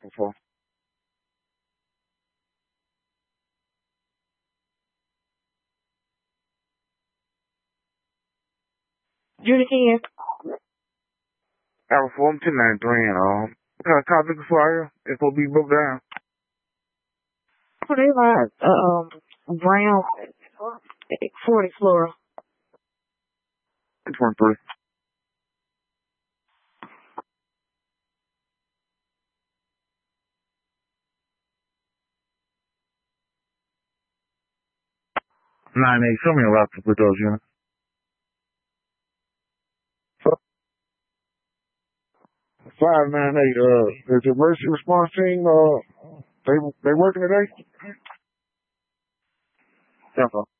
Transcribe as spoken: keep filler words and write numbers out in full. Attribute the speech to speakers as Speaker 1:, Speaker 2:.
Speaker 1: before.
Speaker 2: Do it again.
Speaker 1: Alpha four, I'm ten ninety-three, and um, I got a cop looking for you. It's gonna be broke down.
Speaker 2: Oh, they like um brown forty floor.
Speaker 1: It's one three. Nine eight. Show me a laptop with those units. Five nine eight. Uh, is the emergency response team? Uh, they they working today? Yeah.